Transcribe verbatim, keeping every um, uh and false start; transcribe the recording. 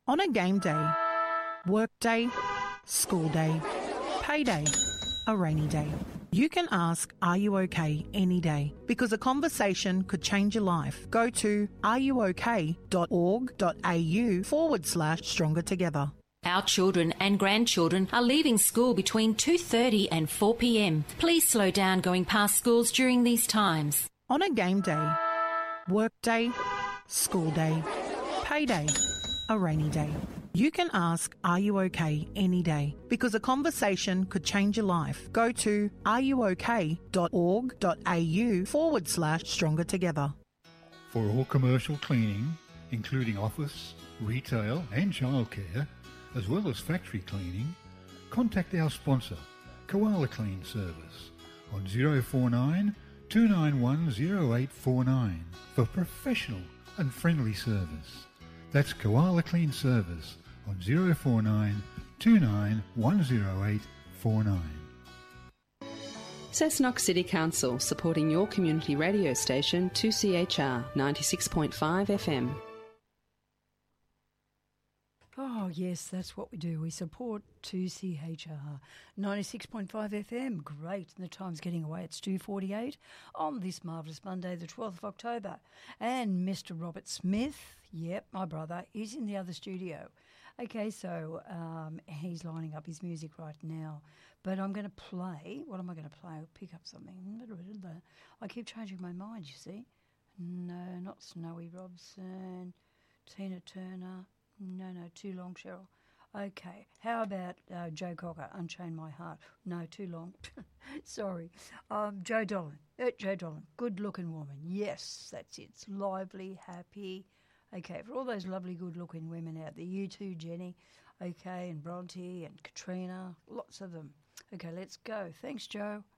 On a game day, work day, school day, payday, a rainy day, you can ask, are you okay, any day, because a conversation could change your life. Go to areyook.org.au forward slash stronger together. Our children and grandchildren are leaving school between two thirty and four p m. Please slow down going past schools during these times. On a game day, work day, school day, payday, a rainy day, you can ask, are you okay, any day, because a conversation could change your life. Go to areyook.org.au forward slash stronger together. For all commercial cleaning, including office, retail and childcare, as well as factory cleaning, contact our sponsor, Koala Clean Service, on zero four nine, two nine one, zero eight four nine for professional and friendly service. That's Koala Clean Service on zero four nine, two nine one, zero eight four nine. Cessnock City Council, supporting your community radio station two C H R ninety-six point five F M. Oh, yes, that's what we do. We support two C H R ninety-six point five F M. Great. And the time's getting away. It's two forty-eight on this marvellous Monday, the twelfth of October. And Mister Robert Smith, yep, my brother, is in the other studio. Okay, so um, he's lining up his music right now. But I'm going to play. What am I going to play? I'll pick up something. I keep changing my mind, you see. No, not Snowy Robson. Tina Turner. No, no, too long, Cheryl. Okay, how about uh, Joe Cocker, Unchain My Heart? No, too long. Sorry. Um, Joe Dolan. Uh, Joe Dolan, good-looking woman. Yes, that's it. It's lively, happy. Okay, for all those lovely, good-looking women out there, you too, Jenny. Okay, and Bronte and Katrina, lots of them. Okay, let's go. Thanks, Joe.